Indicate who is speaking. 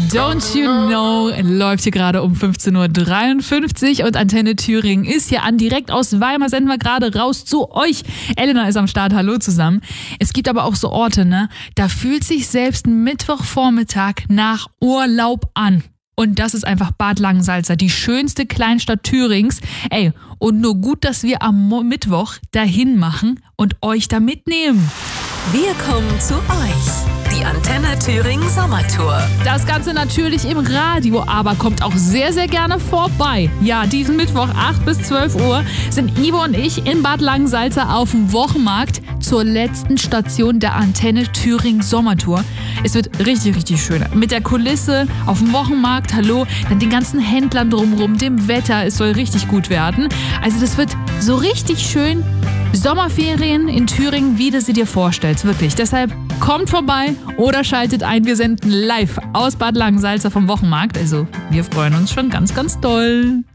Speaker 1: Don't You Know läuft hier gerade um 15.53 Uhr und Antenne Thüringen ist hier an. Direkt aus Weimar senden wir gerade raus zu euch. Elena ist am Start, hallo zusammen. Es gibt aber auch so Orte, ne? Da fühlt sich selbst ein Mittwochvormittag nach Urlaub an. Und das ist einfach Bad Langensalza, die schönste Kleinstadt Thürings. Ey, und nur gut, dass wir am Mittwoch dahin machen und euch da mitnehmen.
Speaker 2: Wir kommen zu euch. Die Antenne Thüringen Sommertour.
Speaker 1: Das Ganze natürlich im Radio, aber kommt auch sehr, sehr gerne vorbei. Ja, diesen Mittwoch 8 bis 12 Uhr sind Ivo und ich in Bad Langensalza auf dem Wochenmarkt zur letzten Station der Antenne Thüringen Sommertour. Es wird richtig, richtig schön. Mit der Kulisse auf dem Wochenmarkt, hallo, dann den ganzen Händlern drumherum, dem Wetter, es soll richtig gut werden. Also das wird so richtig schön. Sommerferien in Thüringen, wie du sie dir vorstellst, wirklich. Deshalb kommt vorbei oder schaltet ein. Wir senden live aus Bad Langensalza vom Wochenmarkt. Also wir freuen uns schon ganz, ganz doll.